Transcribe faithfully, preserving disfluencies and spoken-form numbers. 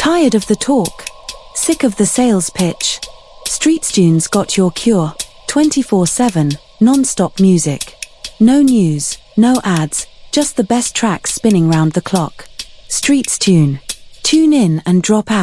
Tired of the talk? Sick of the sales pitch? StreetsTunes got your cure. twenty-four seven, non-stop music. No news, no ads, just the best tracks spinning round the clock. StreetsTune. Tune in and drop out.